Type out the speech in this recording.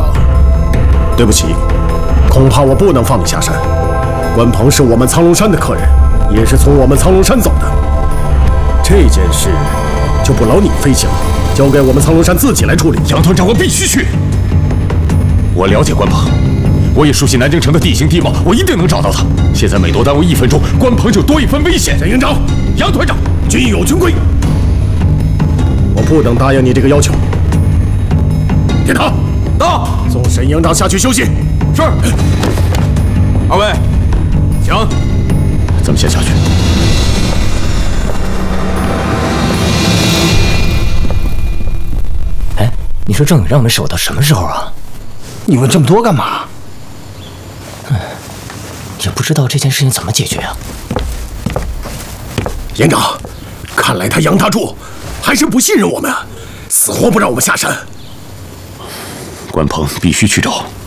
长，对不起，恐怕我不能放你下山。关鹏是我们苍龙山的客人，也是从我们苍龙山走的。这件事就不劳你费心了，交给我们苍龙山自己来处理。 杨团长，我必须去。我了解关鹏，我也熟悉南京城的地形地貌，我一定能找到他。现在每多耽误1分钟，关鹏就多一分危险。 沈营长， 杨团长， 军有军规，我不能答应你这个要求。铁塔， 到， 送沈营长下去休息。 是。二位，请。咱们先下去。 哎，你说郑宇让我们守到什么时候啊？ 你问这么多干嘛？ 也不知道这件事情怎么解决啊。 营长，看来他杨大柱还是不信任我们，死活不让我们下山。 关鹏必须去找。